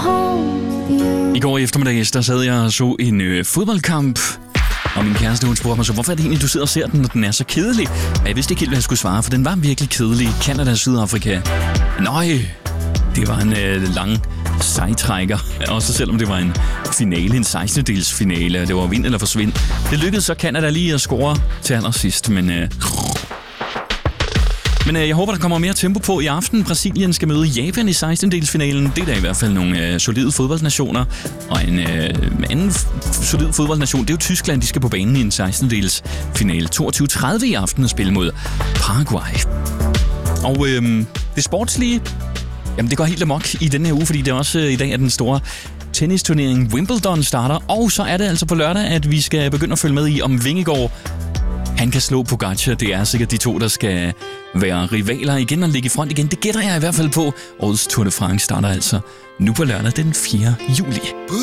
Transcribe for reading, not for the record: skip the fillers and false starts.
I går eftermiddag, der sad jeg og så en fodboldkamp, og min kæreste, hun spurgte mig så, hvorfor er det egentlig, du sidder og ser den, når den er så kedelig? Og jeg vidste ikke helt, hvad jeg skulle svare, for den var virkelig kedelig. Canada og Sydafrika. Nøj, det var en lang sejtrækker. Også selvom det var en finale, en 16-dels finale, det var vind eller forsvind. Det lykkedes så Canada lige at score til allersidst, men jeg håber, der kommer mere tempo på i aften. Brasilien skal møde Japan i 16-delsfinalen. Det er da i hvert fald nogle solide fodboldnationer. Og en anden solid fodboldnation, det er jo Tyskland. De skal på banen i en 16-delsfinale. 22:30 i aften at spille mod Paraguay. Og det sportslige, jamen det går helt amok i denne her uge, fordi det er også i dag, at den store tennisturnering Wimbledon starter. Og så er det altså på lørdag, at vi skal begynde at følge med i, om Vingegaard han kan slå Pogačar. Det er sikkert de to, der skal være rivaler igen og ligge i front igen. Det gætter jeg i hvert fald på. Årets Tour de France starter altså nu på lørdag den 4. juli.